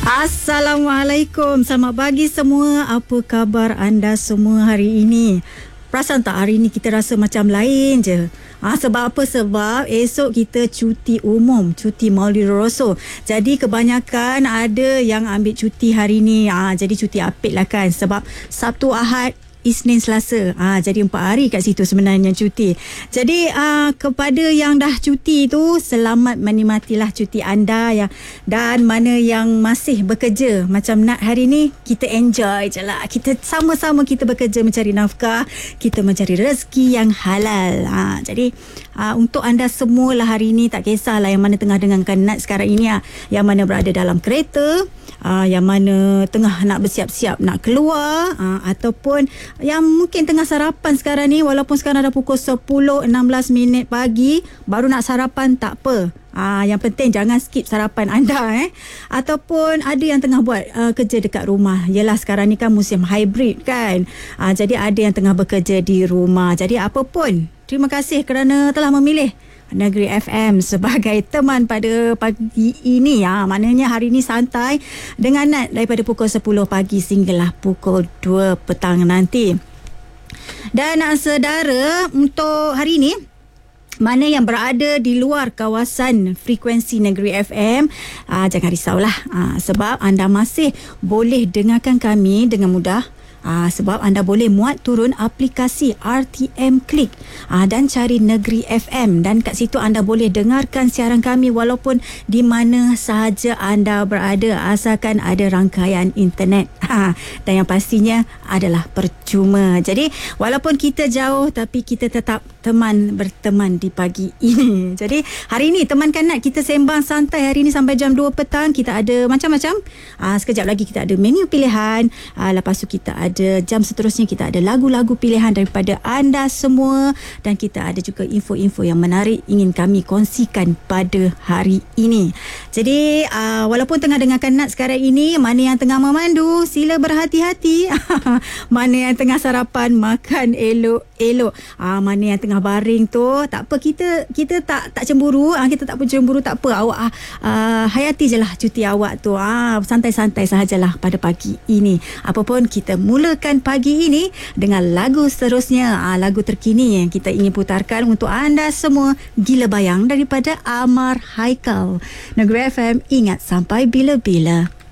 Assalamualaikum. Selamat pagi semua. Apa khabar anda semua hari ini? Perasan tak hari ni kita rasa macam lain je? Sebab apa? Sebab esok kita cuti umum, cuti Maulid Rasul. Jadi kebanyakan ada yang ambil cuti hari ni. Jadi cuti apik lah kan. Sebab Sabtu, Ahad, Isnin, Selasa. Jadi 4 hari kat situ sebenarnya cuti. Jadi kepada yang dah cuti tu, selamat menikmatilah cuti anda yang, dan mana yang masih bekerja macam Nat hari ni, kita enjoy je lah. Kita sama-sama kita bekerja mencari nafkah, kita mencari rezeki yang halal. Jadi untuk anda semua lah hari ni, tak kisahlah yang mana tengah dengarkan Nat sekarang ini, yang mana berada dalam kereta, yang mana tengah nak bersiap-siap nak keluar, ataupun yang mungkin tengah sarapan sekarang ni, walaupun sekarang dah pukul 10.16 minit pagi baru nak sarapan, tak apa. Yang penting jangan skip sarapan anda Ataupun ada yang tengah buat kerja dekat rumah. Yelah sekarang ni kan musim hybrid kan. Jadi ada yang tengah bekerja di rumah. Jadi apa pun, terima kasih kerana telah memilih Negeri FM sebagai teman pada pagi ini. Maknanya hari ini santai dengan Nat daripada pukul 10 pagi sehinggalah pukul 2 petang nanti. Dan saudara, untuk hari ini, mana yang berada di luar kawasan frekuensi Negeri FM, jangan risaulah, sebab anda masih boleh dengarkan kami dengan mudah. Sebab anda boleh muat turun aplikasi RTM Klik dan cari Negeri FM, dan kat situ anda boleh dengarkan siaran kami walaupun di mana sahaja anda berada, asalkan ada rangkaian internet. Dan yang pastinya adalah percuma. Jadi walaupun kita jauh, tapi kita tetap berteman di pagi ini. Jadi hari ini temankan Nat, kita sembang santai hari ini sampai jam 2 petang. Kita ada macam-macam. Sekejap lagi kita ada menu pilihan. Lepas tu kita ada jam seterusnya, kita ada lagu-lagu pilihan daripada anda semua, dan kita ada juga info-info yang menarik ingin kami kongsikan pada hari ini. Jadi walaupun tengah dengarkan Nat sekarang ini, mana yang tengah memandu, sila berhati-hati. Mana yang tengah sarapan, makan elok-elok. Mana yang tengah baring tu, tak apa, kita tak cemburu. Kita tak pun cemburu, tak apa. Awak hayati je lah cuti awak tu. Santai-santai sahajalah pada pagi ini. Apapun, kita mulakan pagi ini dengan lagu seterusnya, lagu terkini yang kita ingin putarkan untuk anda semua, Gila Bayang daripada Amar Haikal. Negeri FM, ingat sampai bila-bila.